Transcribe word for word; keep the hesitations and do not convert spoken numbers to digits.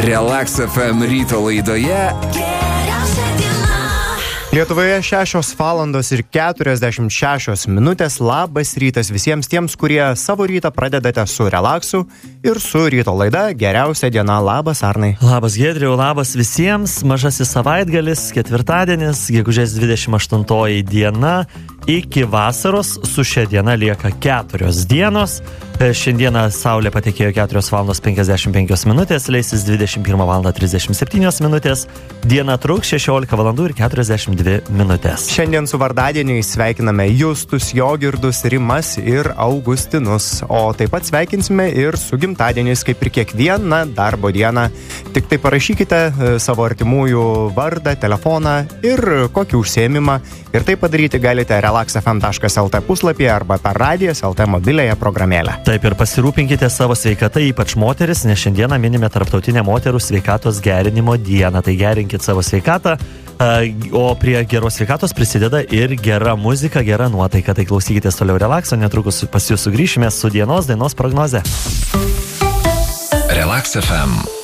Relax F M ryto laidoje Lietuvoje šešios valandos ir keturiasdešimt šešios minutės. Labas rytas visiems tiems, kurie savo rytą pradedate su relaksu ir su ryto laida Geriausia diena. Labas, Arnai. Labas, Giedriau, labas visiems. Mažasis savaitgalis, ketvirtadienis, gegužės dvidešimt aštuntoji diena. Iki vasaros su šia diena lieka keturios dienos. Šiandieną saulė patekėjo keturios valandos penkiasdešimt penkios minutės, leisis dvidešimt pirmą valandą trisdešimt septynios minutės. Diena truks šešiolika valandų ir keturiasdešimt dvi minutės. Šiandien su vardadieniai sveikiname Justus, Jogirdus, Rimas ir Augustinus. O taip pat sveikinsime ir su gimtadieniais, kaip ir kiekvieną darbo dieną. Tik tai parašykite savo artimųjų vardą, telefoną ir kokį užsiėmimą. Ir tai padaryti galite relax f m taškas l t puslapyje arba per Radijas L T mobiliąją programėlę. Taip, ir pasirūpinkite savo sveikatą, ypač moteris, nes šiandieną minime Tarptautinę moterų sveikatos gerinimo dieną. Tai gerinkit savo sveikatą, o prie geros sveikatos prisideda ir gera muzika, gera nuotaika. Tai klausykitės toliau relakso, netrukus pas jūs sugrįšime su dienos dainos prognoze. Relax F M